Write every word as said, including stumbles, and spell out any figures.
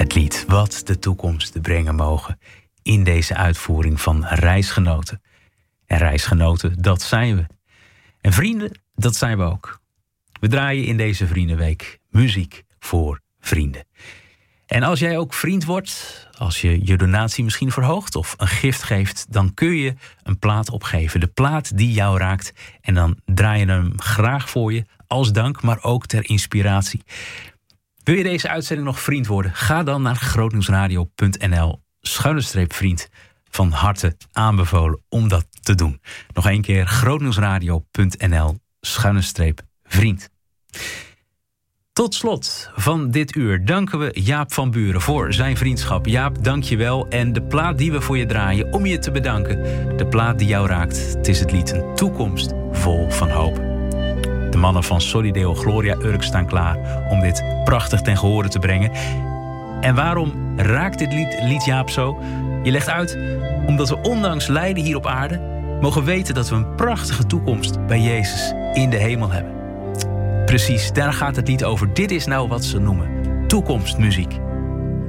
Het lied wat de toekomst te brengen mogen in deze uitvoering van Reisgenoten. En reisgenoten, dat zijn we. En vrienden, dat zijn we ook. We draaien in deze Vriendenweek muziek voor vrienden. En als jij ook vriend wordt, als je je donatie misschien verhoogt of een gift geeft, dan kun je een plaat opgeven. De plaat die jou raakt. En dan draai je hem graag voor je als dank, maar ook ter inspiratie. Wil je deze uitzending nog vriend worden? Ga dan naar grootnieuwsradio punt n l schuine streep vriend. Van harte aanbevolen om dat te doen. Nog één keer grootnieuwsradio punt n l schuine streep vriend. Tot slot van dit uur danken we Jaap van Buren voor zijn vriendschap. Jaap, dank je wel. En de plaat die we voor je draaien om je te bedanken. De plaat die jou raakt. Het is het lied Een toekomst vol van hoop. De mannen van Solideo Gloria Urk staan klaar om dit prachtig ten gehore te brengen. En waarom raakt dit lied, lied Jaap zo? Je legt uit omdat we ondanks lijden hier op aarde mogen weten dat we een prachtige toekomst bij Jezus in de hemel hebben. Precies, daar gaat het lied over. Dit is nou wat ze noemen toekomstmuziek.